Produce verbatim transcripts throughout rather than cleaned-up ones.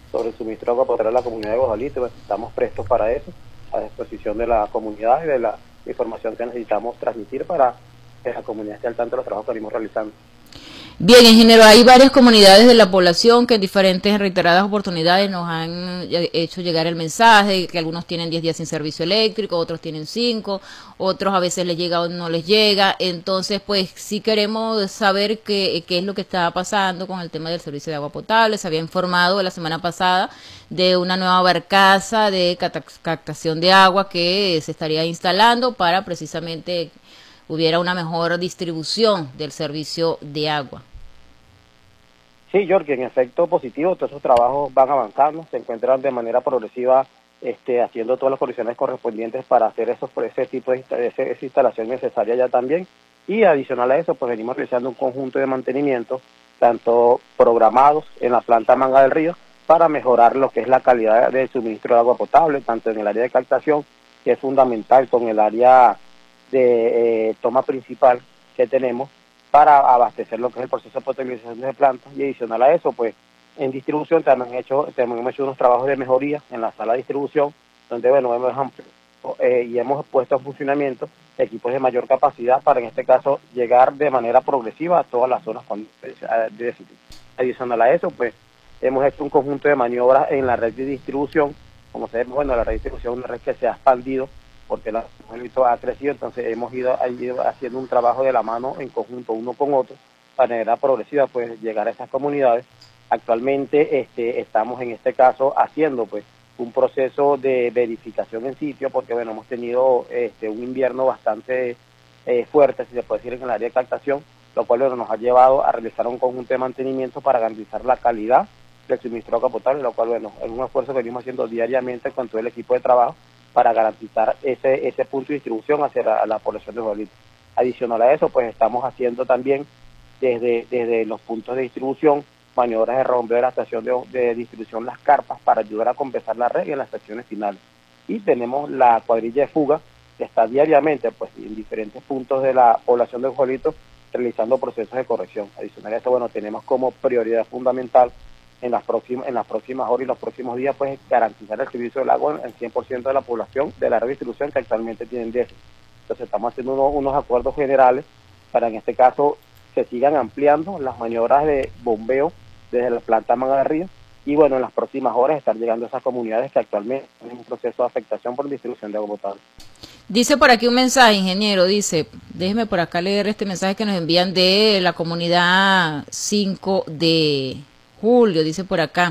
sobre el suministro de agua potable a la comunidad de Guajalito. Pues, estamos prestos para eso, a disposición de la comunidad y de la información que necesitamos transmitir para que la comunidad esté al tanto de los trabajos que venimos realizando. Bien, ingeniero, hay varias comunidades de la población que en diferentes reiteradas oportunidades nos han hecho llegar el mensaje, que algunos tienen diez días sin servicio eléctrico, otros tienen cinco, otros a veces les llega o no les llega. Entonces, pues sí queremos saber qué, qué es lo que está pasando con el tema del servicio de agua potable. Se había informado la semana pasada de una nueva barcaza de captación de agua que se estaría instalando para precisamente hubiera una mejor distribución del servicio de agua. Sí, Jorge, en efecto positivo, todos esos trabajos van avanzando, se encuentran de manera progresiva este, haciendo todas las condiciones correspondientes para hacer esos, ese tipo de ese, esa instalación necesaria ya también, y adicional a eso, pues venimos realizando un conjunto de mantenimiento, tanto programados en la planta Manga del Río, para mejorar lo que es la calidad del suministro de agua potable, tanto en el área de captación, que es fundamental, con el área de eh, toma principal que tenemos para abastecer lo que es el proceso de potabilización de plantas, y adicional a eso, pues en distribución también, hecho, también hemos hecho unos trabajos de mejoría en la sala de distribución, donde bueno, hemos ampliado eh, y hemos puesto en funcionamiento equipos de mayor capacidad para en este caso llegar de manera progresiva a todas las zonas con déficit. Adicional a eso, pues hemos hecho un conjunto de maniobras en la red de distribución. Como sabemos, bueno, la red de distribución es una red que se ha expandido porque la ha crecido, entonces hemos ido, ido haciendo un trabajo de la mano en conjunto uno con otro para de manera progresiva pues llegar a esas comunidades. Actualmente este, estamos en este caso haciendo pues un proceso de verificación en sitio, porque bueno, hemos tenido este, un invierno bastante eh, fuerte, si se puede decir, en el área de captación, lo cual bueno, nos ha llevado a realizar un conjunto de mantenimiento para garantizar la calidad del suministro de agua potable, lo cual bueno, es un esfuerzo que venimos haciendo diariamente con todo el equipo de trabajo para garantizar ese ese punto de distribución hacia la, la población de Guajalito. Adicional a eso, pues estamos haciendo también desde, desde los puntos de distribución maniobras de rombeo de la estación de, de distribución Las Carpas para ayudar a compensar la red en las estaciones finales. Y tenemos la cuadrilla de fuga que está diariamente pues en diferentes puntos de la población de Guajalito realizando procesos de corrección. Adicional a eso, bueno, tenemos como prioridad fundamental en las próximas en las próximas horas y los próximos días pues garantizar el servicio del agua en cien por ciento de la población de la redistribución que actualmente tienen déficit. Entonces estamos haciendo unos, unos acuerdos generales para en este caso se sigan ampliando las maniobras de bombeo desde la planta Manga del Río y bueno, en las próximas horas estar llegando a esas comunidades que actualmente tienen un proceso de afectación por distribución de agua potable. Dice por aquí un mensaje, ingeniero, dice, déjeme por acá leer este mensaje que nos envían de la comunidad cinco de julio, dice por acá.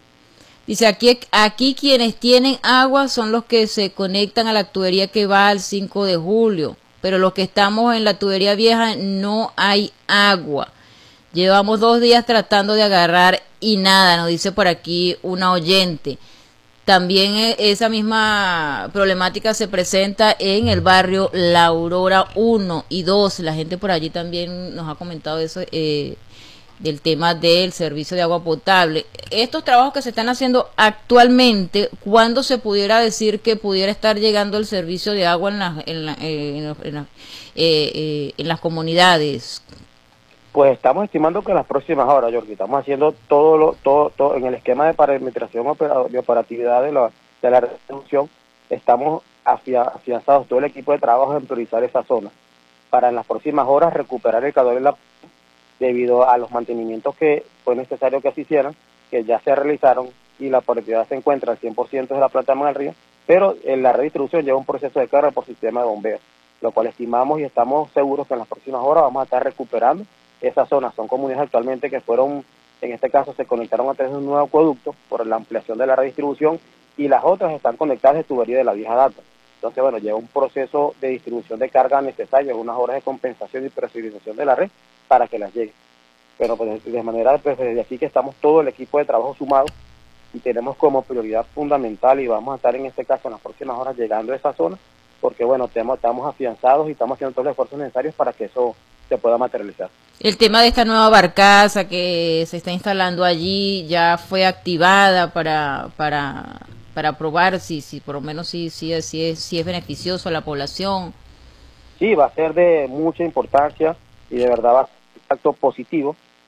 Dice, aquí, aquí quienes tienen agua son los que se conectan a la tubería que va al cinco de julio, pero los que estamos en la tubería vieja no hay agua. Llevamos dos días tratando de agarrar y nada, nos dice por aquí una oyente. También esa misma problemática se presenta en el barrio La Aurora uno y dos. La gente por allí también nos ha comentado eso, eh, del tema del servicio de agua potable. Estos trabajos que se están haciendo actualmente, ¿cuándo se pudiera decir que pudiera estar llegando el servicio de agua en, la, en, la, eh, en, la, en, la, eh, eh, en las comunidades? Pues estamos estimando que en las próximas horas, Jorge, estamos haciendo todo lo todo, todo en el esquema de parametración de operatividad de la, de la reducción, estamos afianzados todo el equipo de trabajo en priorizar esa zona para en las próximas horas recuperar el calor en la debido a los mantenimientos que fue necesario que se hicieran, que ya se realizaron y la operatividad se encuentra al cien por ciento de la planta de Manga del Río, pero en la redistribución lleva un proceso de carga por sistema de bombeo, lo cual estimamos y estamos seguros que en las próximas horas vamos a estar recuperando esas zonas. Son comunidades actualmente que fueron, en este caso se conectaron a través de un nuevo acueducto por la ampliación de la redistribución y las otras están conectadas de tubería de la vieja data. Entonces, bueno, lleva un proceso de distribución de carga necesario, unas horas de compensación y presurización de la red para que las llegue. Pero pues, de manera, pues desde aquí que estamos todo el equipo de trabajo sumado y tenemos como prioridad fundamental y vamos a estar en este caso en las próximas horas llegando a esa zona porque bueno, tenemos, estamos afianzados y estamos haciendo todos los esfuerzos necesarios para que eso se pueda materializar. El tema de esta nueva barcaza que se está instalando allí ya fue activada para para para probar si si por lo menos si si, si es si es beneficioso a la población. Sí, va a ser de mucha importancia y de verdad va a ser un impacto positivo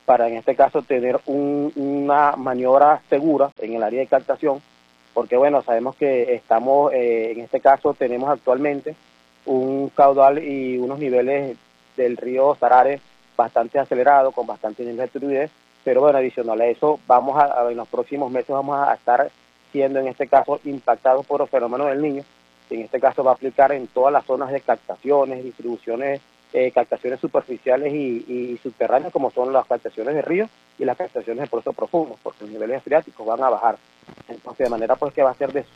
para en este caso tener un, una maniobra segura en el área de captación, porque bueno, sabemos que estamos, eh, en este caso tenemos actualmente un caudal y unos niveles del río Sarare bastante acelerados, con bastante nivel de turbidez, pero bueno, adicional a eso, vamos a, en los próximos meses vamos a estar siendo en este caso impactados por los fenómenos del Niño, que en este caso va a aplicar en todas las zonas de captaciones, distribuciones, eh, captaciones superficiales y, y subterráneas, como son las captaciones de ríos y las captaciones de pozos profundos, porque los niveles freáticos van a bajar. Entonces, de manera pues que va a ser de...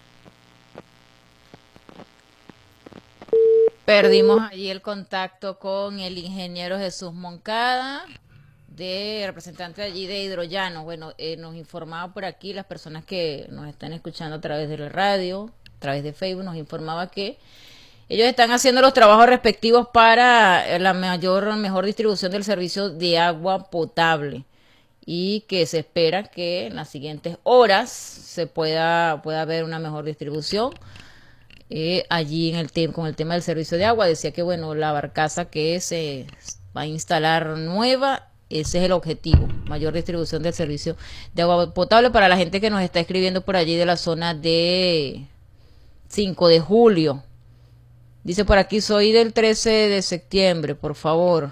Perdimos allí el contacto con el ingeniero Jesús Moncada, de representante allí de Hidrollano. Bueno, eh, nos informaba por aquí las personas que nos están escuchando a través de la radio, a través de Facebook, nos informaba que ellos están haciendo los trabajos respectivos para la mayor, mejor distribución del servicio de agua potable y que se espera que en las siguientes horas se pueda, pueda haber una mejor distribución. Eh, allí en el tema con el tema del servicio de agua, decía que bueno, la barcaza que se va a instalar nueva, ese es el objetivo, mayor distribución del servicio de agua potable para la gente que nos está escribiendo por allí de la zona de cinco de julio. Dice por aquí, soy del trece de septiembre, por favor.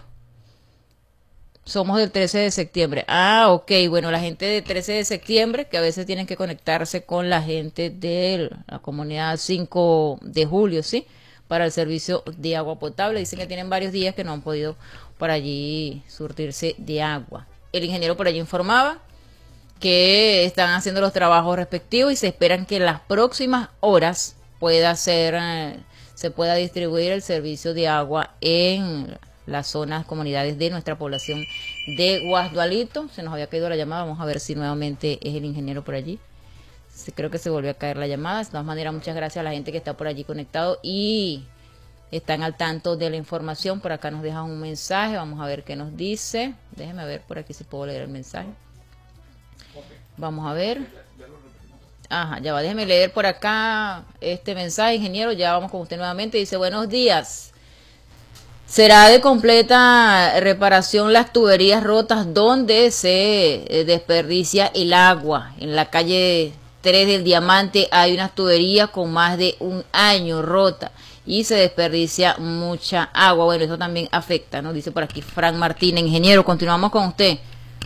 Somos del trece de septiembre. Ah, ok. Bueno, la gente de trece de septiembre, que a veces tienen que conectarse con la gente de la comunidad cinco de julio, ¿sí? Para el servicio de agua potable. Dicen que tienen varios días que no han podido por allí surtirse de agua. El ingeniero por allí informaba que están haciendo los trabajos respectivos y se esperan que en las próximas horas pueda ser, eh, se pueda distribuir el servicio de agua en las zonas, comunidades de nuestra población de Guasdualito. Se nos había caído la llamada, vamos a ver si nuevamente es el ingeniero por allí. Sí, creo que se volvió a caer la llamada. De todas maneras, muchas gracias a la gente que está por allí conectado y están al tanto de la información. Por acá nos dejan un mensaje, vamos a ver qué nos dice. Déjeme ver por aquí si puedo leer el mensaje. Vamos a ver. Ajá, ya va, déjeme leer por acá este mensaje, ingeniero. Ya vamos con usted nuevamente. Dice, buenos días. ¿Será de completa reparación las tuberías rotas donde se desperdicia el agua? En la calle tres del Diamante hay unas tuberías con más de un año rota y se desperdicia mucha agua. Bueno, eso también afecta, ¿no? Dice por aquí Frank Martínez. Ingeniero, continuamos con usted.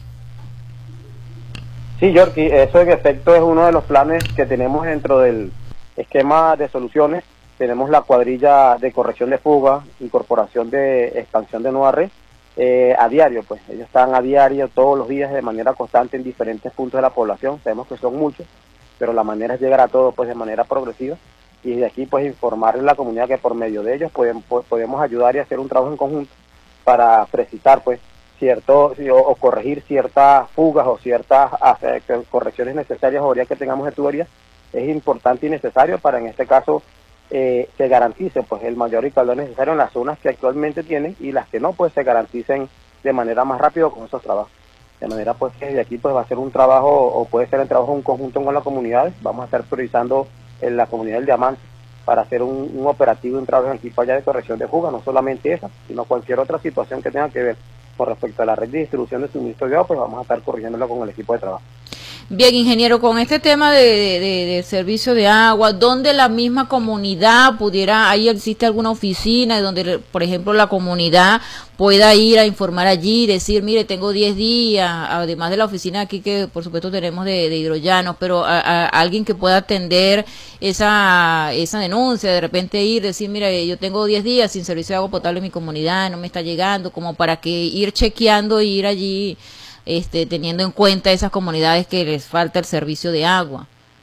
Sí, Yorky, eso en efecto es uno de los planes que tenemos dentro del esquema de soluciones. Tenemos la cuadrilla de corrección de fuga, incorporación de expansión de nueva red eh, a diario, pues ellos están a diario todos los días de manera constante en diferentes puntos de la población. Sabemos que son muchos, pero la manera es llegar a todos pues de manera progresiva y de aquí pues informarle a la comunidad que por medio de ellos podemos, podemos ayudar y hacer un trabajo en conjunto para precisar pues cierto o, o corregir ciertas fugas o ciertas eh, correcciones necesarias o áreas que tengamos de tubería. Es importante y necesario para en este caso Eh, se garantice pues el mayor caudal necesario en las zonas que actualmente tienen y las que no pues se garanticen de manera más rápida con esos trabajos, de manera pues que de aquí pues va a ser un trabajo o puede ser el trabajo en conjunto con las comunidades. Vamos a estar priorizando en la comunidad del Diamante para hacer un, un operativo, un trabajo en equipo allá de corrección de fuga, no solamente esa, sino cualquier otra situación que tenga que ver con respecto a la red de distribución de suministro de agua, pues vamos a estar corrigiéndola con el equipo de trabajo. Bien, ingeniero, con este tema de, de, de, de servicio de agua, ¿dónde la misma comunidad pudiera, ahí existe alguna oficina donde, por ejemplo, la comunidad pueda ir a informar allí, decir, mire, tengo diez días, además de la oficina aquí que por supuesto tenemos de, de Hidrollano, pero a, a, a alguien que pueda atender esa, esa denuncia, de repente ir, decir, mire, yo tengo diez días sin servicio de agua potable en mi comunidad, no me está llegando, como para que ir chequeando e ir allí, Este, teniendo en cuenta esas comunidades que les falta el servicio de agua?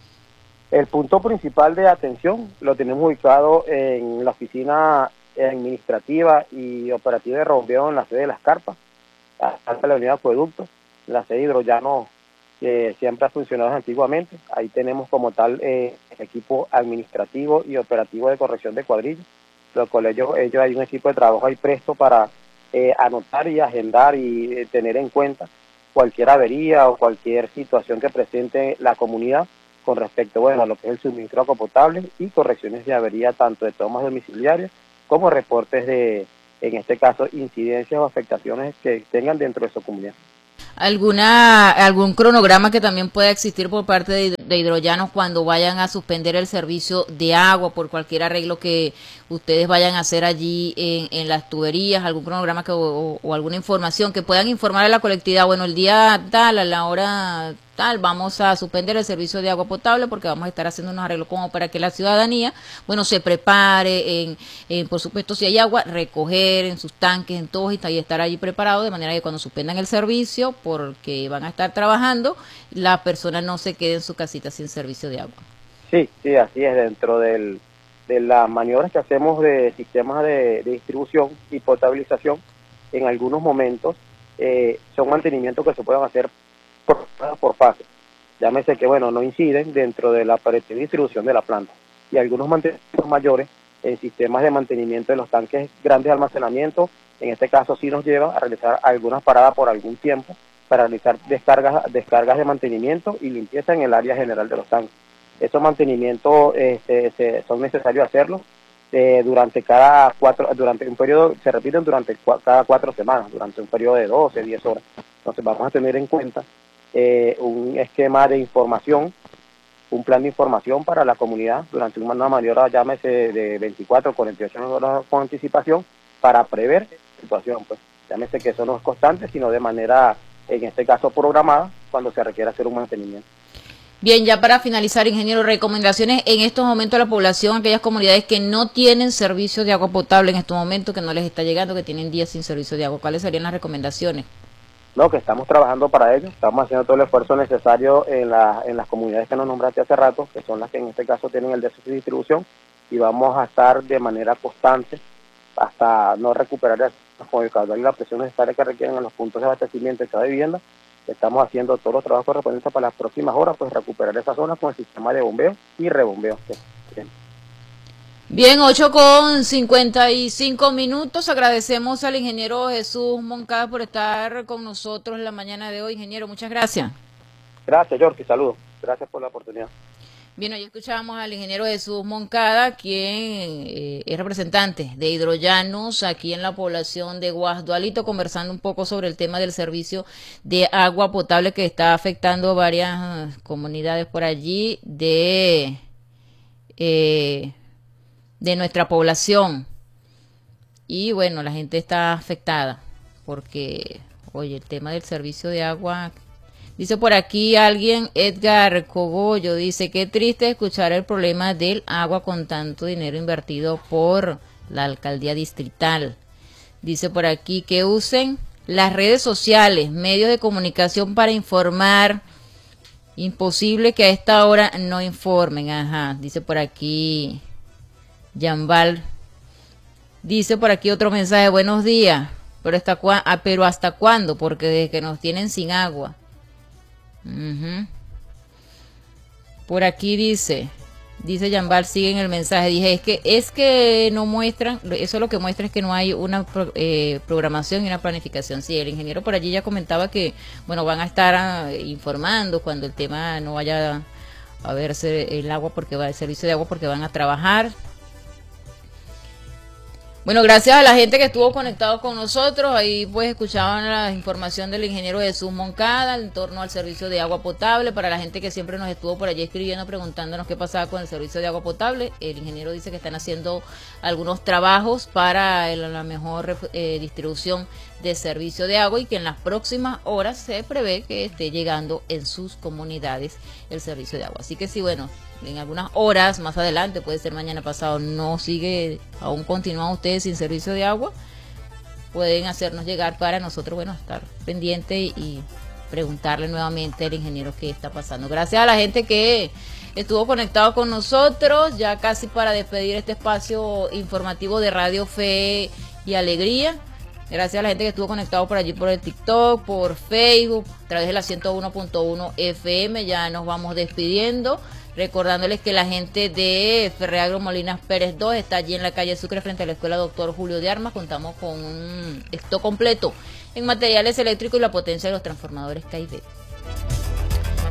El punto principal de atención lo tenemos ubicado en la oficina administrativa y operativa de Rompeón, en la sede de Las Carpas, hasta la unidad de acueducto, la sede de Hidrollano, que siempre ha funcionado antiguamente. Ahí tenemos como tal eh, equipo administrativo y operativo de corrección de cuadrillas, lo cual ellos, ellos hay un equipo de trabajo ahí presto para eh, anotar y agendar y eh, tener en cuenta cualquier avería o cualquier situación que presente la comunidad con respecto, bueno, a lo que es el suministro de agua potable y correcciones de avería tanto de tomas domiciliarias como reportes de, en este caso, incidencias o afectaciones que tengan dentro de su comunidad. alguna algún cronograma que también pueda existir por parte de, de Hidrollanos cuando vayan a suspender el servicio de agua por cualquier arreglo que ustedes vayan a hacer allí en, en las tuberías, algún cronograma que, o, o alguna información que puedan informar a la colectividad, bueno, el día tal, a la hora tal, vamos a suspender el servicio de agua potable porque vamos a estar haciendo unos arreglos como para que la ciudadanía, bueno, se prepare en, en por supuesto, si hay agua, recoger en sus tanques, en todos y estar allí preparado de manera que cuando suspendan el servicio, porque van a estar trabajando, la persona no se quede en su casita sin servicio de agua. Sí, sí, así es, dentro del, de las maniobras que hacemos de sistemas de, de distribución y potabilización, en algunos momentos eh, son mantenimientos que se pueden hacer por, por fase. Llámese que, bueno, no inciden dentro de la pared de distribución de la planta. Y algunos mantenimientos mayores en sistemas de mantenimiento de los tanques grandes de almacenamiento, en este caso sí nos lleva a realizar algunas paradas por algún tiempo para realizar descargas, descargas de mantenimiento y limpieza en el área general de los tanques. Esos mantenimientos este, se, son necesarios hacerlos eh, durante cada cuatro, durante un periodo, se repiten durante cua, cada cuatro semanas, durante un periodo de doce, diez horas. Entonces vamos a tener en cuenta eh, un esquema de información, un plan de información para la comunidad durante una maniobra, llámese de veinticuatro, cuarenta y ocho horas con anticipación para prever la situación. Pues llámese que eso no es constante, sino de manera, en este caso programada, cuando se requiera hacer un mantenimiento. Bien, ya para finalizar, ingeniero, recomendaciones en estos momentos a la población, aquellas comunidades que no tienen servicio de agua potable en estos momentos, que no les está llegando, que tienen días sin servicio de agua. ¿Cuáles serían las recomendaciones? No, que estamos trabajando para ello, estamos haciendo todo el esfuerzo necesario en, la, en las comunidades que nos nombraste hace rato, que son las que en este caso tienen el déficit de distribución, y vamos a estar de manera constante hasta no recuperar con el caudal y la presión necesaria que requieren en los puntos de abastecimiento de cada vivienda. Estamos haciendo todos los trabajos correspondientes para las próximas horas, pues recuperar esa zona con el sistema de bombeo y rebombeo. Bien, Bien, ocho con cincuenta y cinco minutos. Agradecemos al ingeniero Jesús Moncada por estar con nosotros la mañana de hoy. Ingeniero, muchas gracias. Gracias, Jorge. Saludos. Gracias por la oportunidad. Bien, hoy escuchamos al ingeniero Jesús Moncada, quien eh, es representante de Hidrollanos aquí en la población de Guasdualito, conversando un poco sobre el tema del servicio de agua potable que está afectando a varias comunidades por allí de, eh, de nuestra población. Y bueno, la gente está afectada porque, oye, el tema del servicio de agua... Dice por aquí alguien, Edgar Cogollo, dice, qué triste escuchar el problema del agua con tanto dinero invertido por la alcaldía distrital. Dice por aquí que usen las redes sociales, medios de comunicación para informar. Imposible que a esta hora no informen. Ajá, dice por aquí Yambal. Dice por aquí otro mensaje, buenos días, pero hasta, ah, pero ¿hasta cuándo? Porque desde que nos tienen sin agua. Uh-huh. Por aquí dice, dice Yambal, sigue en el mensaje, dije, es que es que no muestran, eso lo que muestra es que no hay una pro, eh, programación y una planificación. Sí, el ingeniero por allí ya comentaba que, bueno, van a estar uh, informando cuando el tema no vaya a verse el agua, porque va el servicio de agua, porque van a trabajar. Bueno, gracias a la gente que estuvo conectado con nosotros, ahí pues escuchaban la información del ingeniero Jesús Moncada en torno al servicio de agua potable. Para la gente que siempre nos estuvo por allí escribiendo, preguntándonos qué pasaba con el servicio de agua potable, el ingeniero dice que están haciendo algunos trabajos para la mejor eh, distribución de servicio de agua y que en las próximas horas se prevé que esté llegando en sus comunidades el servicio de agua. Así que sí, bueno, en algunas horas más adelante, puede ser mañana pasado, no sigue, aún continúan ustedes sin servicio de agua, pueden hacernos llegar para nosotros, bueno, estar pendiente y preguntarle nuevamente al ingeniero qué está pasando. Gracias a la gente que estuvo conectado con nosotros, ya casi para despedir este espacio informativo de Radio Fe y Alegría. Gracias a la gente que estuvo conectado por allí por el TikTok, por Facebook, a través de la ciento uno punto uno F M. Ya nos vamos despidiendo, recordándoles que la gente de Ferreagro Molinas Pérez dos está allí en la calle Sucre frente a la Escuela Doctor Julio de Armas. Contamos con un stock completo en materiales eléctricos y la potencia de los transformadores K I B.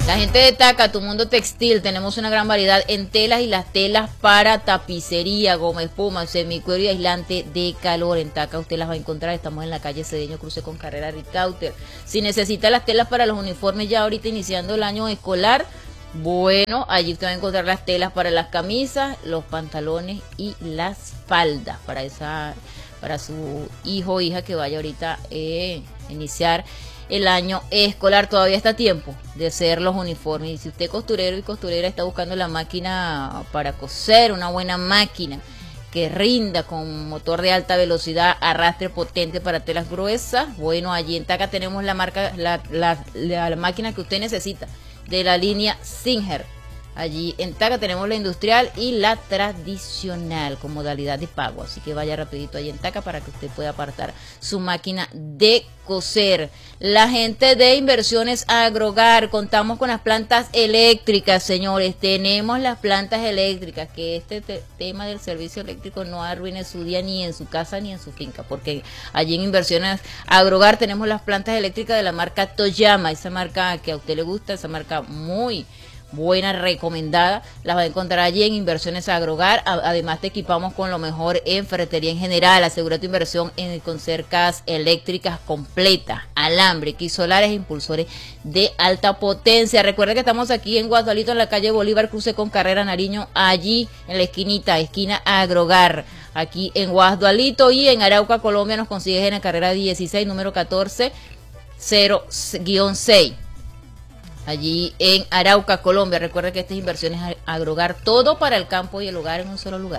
La gente de Taca, Tu Mundo Textil, tenemos una gran variedad en telas y las telas para tapicería, goma espuma, semicuero y aislante de calor. En Taca usted las va a encontrar, estamos en la calle Cedeño, cruce con carrera Ricauter. Si necesita las telas para los uniformes ya ahorita iniciando el año escolar, bueno, allí usted va a encontrar las telas para las camisas, los pantalones y las faldas para esa, para su hijo o hija que vaya ahorita eh, a iniciar el año escolar. Todavía está a tiempo de hacer los uniformes. Y si usted costurero y costurera está buscando la máquina para coser, una buena máquina que rinda con motor de alta velocidad, arrastre potente para telas gruesas, bueno, allí en Taca tenemos la marca, la, la, la, la máquina que usted necesita de la línea Singer. Allí en Taca tenemos la industrial y la tradicional con modalidad de pago. Así que vaya rapidito allí en Taca para que usted pueda apartar su máquina de coser. La gente de Inversiones Agrogar, contamos con las plantas eléctricas, señores. Tenemos las plantas eléctricas. Que este te tema del servicio eléctrico no arruine su día ni en su casa ni en su finca. Porque allí en Inversiones Agrogar tenemos las plantas eléctricas de la marca Toyama. Esa marca que a usted le gusta, esa marca muy buena, recomendada, las va a encontrar allí en Inversiones Agrogar. Además te equipamos con lo mejor en ferretería en general. Asegura tu inversión en, con cercas eléctricas completas, alambre y solares e impulsores de alta potencia. Recuerda que estamos aquí en Guadualito, en la calle Bolívar, cruce con carrera Nariño, allí en la esquinita, esquina Agrogar, aquí en Guadualito. Y en Arauca, Colombia, nos consigues en la carrera dieciséis, número catorce cero seis. Allí en Arauca, Colombia. Recuerda que estas inversiones Agrogar, todo para el campo y el hogar en un solo lugar.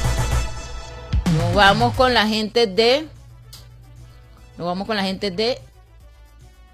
Nos vamos con la gente de Nos vamos con la gente de